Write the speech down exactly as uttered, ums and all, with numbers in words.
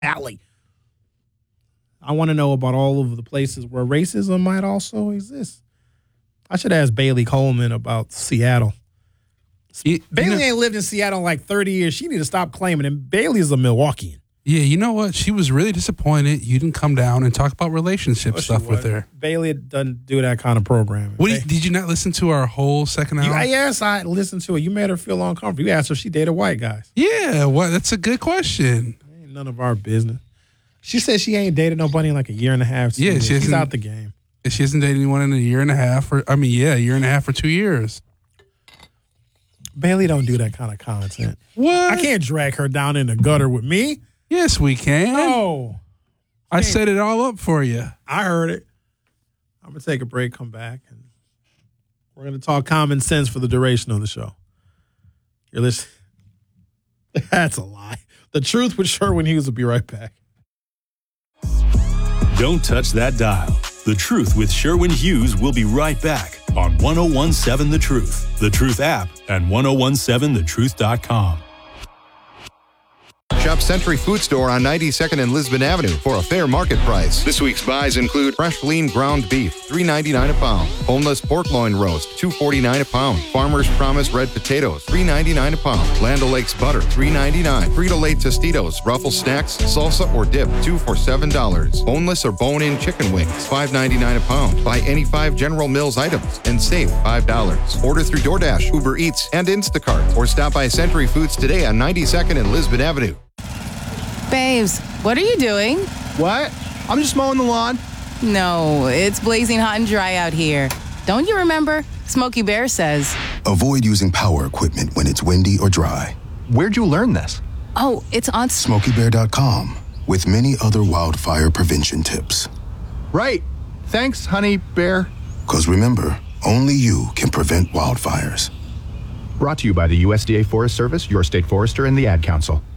alley. I want to know about all of the places where racism might also exist. I should ask Bailey Coleman about Seattle. You, Bailey you know, ain't lived in Seattle in like thirty years. She need to stop claiming it. Bailey is a Milwaukeean. Yeah, you know what? She was really disappointed you didn't come down and talk about relationship Oh, she stuff with wasn't. her. Bailey doesn't do that kind of programming. What do you, Ba- did you not listen to our whole second hour? You, I- yes, I listened to it. You made her feel uncomfortable. You asked her if she dated white guys. Yeah, well, that's a good question. Ain't none of our business. She said she ain't dated nobody in like a year and a half. two Yeah, years. she she's hasn't- out the game. She hasn't dated anyone in a year and a half. Or I mean, yeah, a year and a half or two years. Bailey don't do that kind of content. What? I can't drag her down in the gutter with me. Yes, we can. No. I set it all up for you. I heard it. I'm going to take a break, come back, and we're going to talk common sense for the duration of the show. You're listening. That's a lie. The Truth with Sherwin Hughes will be right back. Don't touch that dial. The Truth with Sherwin Hughes will be right back on one oh one seven The Truth, The Truth app, and ten seventeen the truth dot com. Shop Century Food Store on ninety-second and Lisbon Avenue for a fair market price. This week's buys include fresh lean ground beef, three ninety-nine a pound. Boneless pork loin roast, two forty-nine a pound. Farmer's Promise red potatoes, three ninety-nine a pound. Land O'Lakes butter, three ninety-nine. Frito-Lay Tostitos, Ruffles snacks, salsa or dip, two for seven dollars. Boneless or bone-in chicken wings, five ninety-nine a pound. Buy any five General Mills items and save five dollars. Order through DoorDash, Uber Eats, and Instacart, or stop by Century Foods today on ninety-second and Lisbon Avenue. Babes, what are you doing? What? I'm just mowing the lawn. No, it's blazing hot and dry out here. Don't you remember? Smokey Bear says. Avoid using power equipment when it's windy or dry. Where'd you learn this? Oh, it's on Smokey Bear dot com with many other wildfire prevention tips. Right. Thanks, honey bear. Because remember, only you can prevent wildfires. Brought to you by the U S D A Forest Service, your state forester, and the Ad Council.